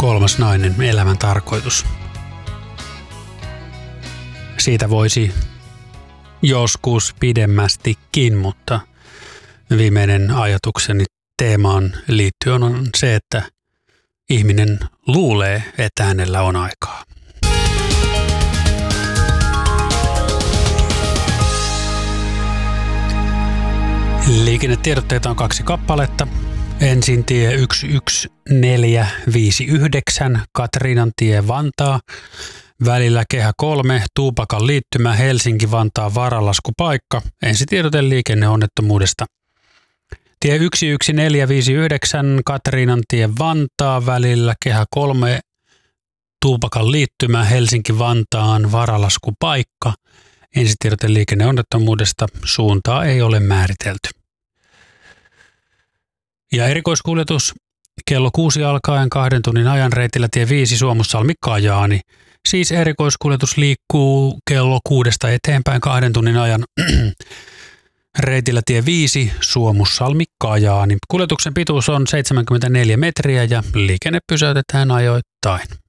kolmas nainen, elämän tarkoitus. Siitä voisi joskus pidemmästikin, mutta viimeinen ajatukseni teemaan liittyen on se, että ihminen luulee, että hänellä on aikaa. Liikennetiedotteita on 2 kappaletta. Ensin tie 11459 Katriinantie Vantaa. Välillä Kehä 3, Tuupakan liittymä, Helsinki-Vantaa varalaskupaikka. Ensitiedote liikenneonnettomuudesta. Tie 11459 Katriinantie Vantaa, välillä Kehä 3, Tuupakan liittymä, Helsinki-Vantaan varalaskupaikka. Ensitiedote liikenneonnettomuudesta. Suuntaa ei ole määritelty. Ja erikoiskuljetus kello 6 alkaen 2 tunnin ajan reitillä tie 5 Suomussalmi-Kajaani. Siis erikoiskuljetus liikkuu kello 6 eteenpäin 2 tunnin ajan reitillä tie 5 Suomussalmi-Kajaani. Kuljetuksen pituus on 74 metriä ja liikenne pysäytetään ajoittain.